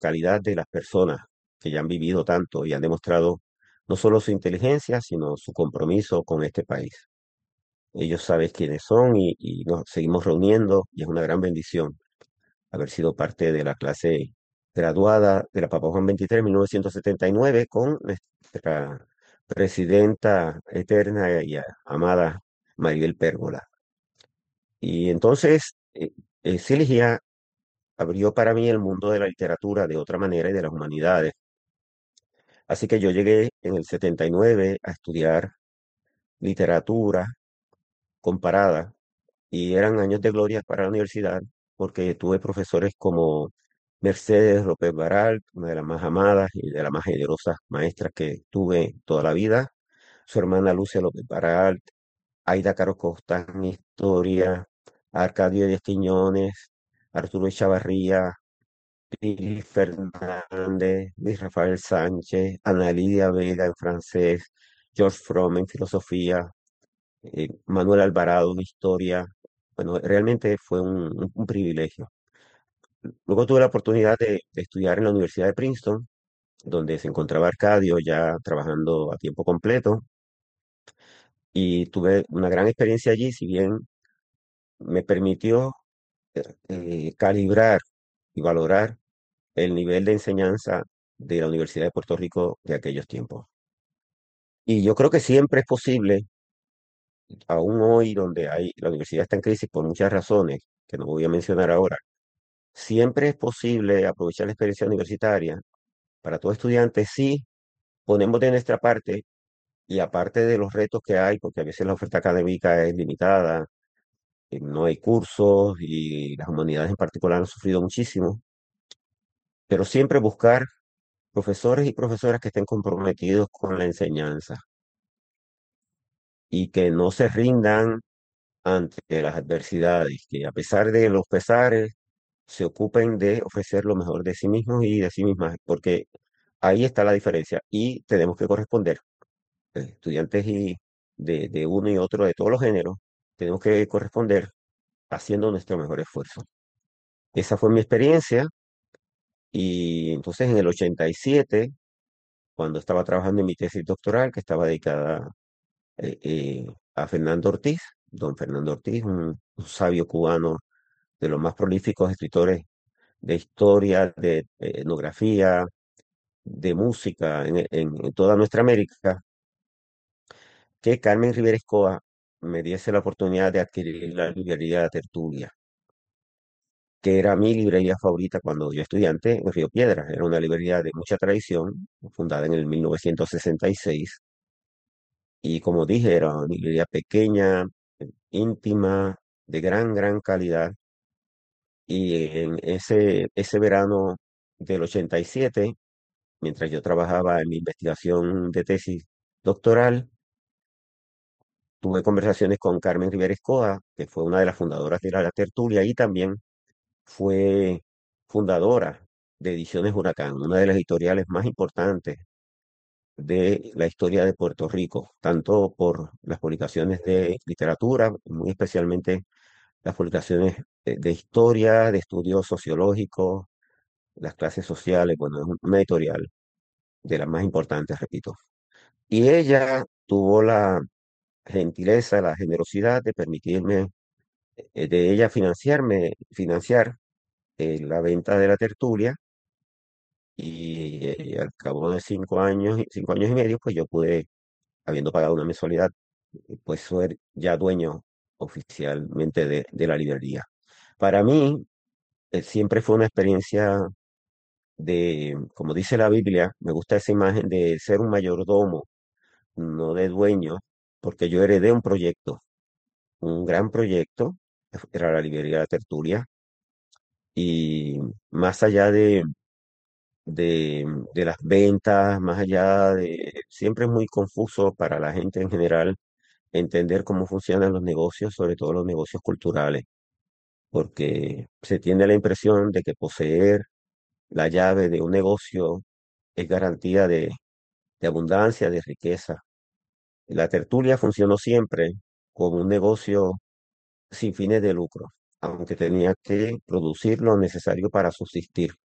calidad de las personas que ya han vivido tanto y han demostrado no solo su inteligencia, sino su compromiso con este país. Ellos saben quiénes son y nos seguimos reuniendo y es una gran bendición haber sido parte de la clase graduada de la Papa Juan XXIII en 1979 con nuestra presidenta eterna y amada Maribel Pérgola. Y entonces, Silgia abrió para mí el mundo de la literatura de otra manera y de las humanidades. Así que yo llegué en el 79 a estudiar literatura comparada y eran años de gloria para la universidad porque tuve profesores como Mercedes López Baralt, una de las más amadas y de las más generosas maestras que tuve toda la vida, su hermana Lucia López Baralt, Aida Caro Costa en historia, Arcadio Díaz Quiñones, Arturo Echavarría, Pili Fernández, Luis Rafael Sánchez, Ana Lidia Vega en francés, George Fromm en filosofía, Manuel Alvarado en historia. Bueno, realmente fue un privilegio. Luego tuve la oportunidad de estudiar en la Universidad de Princeton, donde se encontraba Arcadio ya trabajando a tiempo completo, y tuve una gran experiencia allí, si bien me permitió calibrar y valorar el nivel de enseñanza de la Universidad de Puerto Rico de aquellos tiempos. Y yo creo que siempre es posible, aún hoy donde la universidad está en crisis por muchas razones, que no voy a mencionar ahora, siempre es posible aprovechar la experiencia universitaria para todo estudiante si ponemos de nuestra parte y aparte de los retos que hay, porque a veces la oferta académica es limitada, no hay cursos y las humanidades en particular han sufrido muchísimo, pero siempre buscar profesores y profesoras que estén comprometidos con la enseñanza y que no se rindan ante las adversidades, que a pesar de los pesares se ocupen de ofrecer lo mejor de sí mismos y de sí mismas, porque ahí está la diferencia y tenemos que corresponder. Estudiantes de uno y otro, de todos los géneros, tenemos que corresponder haciendo nuestro mejor esfuerzo. Esa fue mi experiencia y entonces en el 87, cuando estaba trabajando en mi tesis doctoral, que estaba dedicada a Fernando Ortiz, don Fernando Ortiz, un sabio cubano de los más prolíficos escritores de historia, de etnografía, de música en toda nuestra América, que Carmen Rivera Escoa me diese la oportunidad de adquirir la librería Tertulia, que era mi librería favorita cuando yo estudiante en Río Piedras. Era una librería de mucha tradición, fundada en el 1966, y como dije, era una librería pequeña, íntima, de gran calidad. Y en ese verano del 87, mientras yo trabajaba en mi investigación de tesis doctoral, tuve conversaciones con Carmen Rivera Escoa, que fue una de las fundadoras de la Tertulia y también fue fundadora de Ediciones Huracán, una de las editoriales más importantes de la historia de Puerto Rico, tanto por las publicaciones de literatura, muy especialmente las publicaciones de historia, de estudios sociológicos, las clases sociales, bueno, es una editorial de las más importantes, repito. Y ella tuvo la gentileza, la generosidad de permitirme, de ella financiar la venta de la tertulia y al cabo de 5 años, 5 años y medio, pues yo pude, habiendo pagado una mensualidad, pues ser ya dueño oficialmente de la librería. Para mí, siempre fue una experiencia como dice la Biblia, me gusta esa imagen de ser un mayordomo, no de dueño, porque yo heredé un proyecto, un gran proyecto, era la librería La Tertulia, y más allá de las ventas, más allá siempre es muy confuso para la gente en general entender cómo funcionan los negocios, sobre todo los negocios culturales, porque se tiene la impresión de que poseer la llave de un negocio es garantía de abundancia, de riqueza. La tertulia funcionó siempre como un negocio sin fines de lucro, aunque tenía que producir lo necesario para subsistir.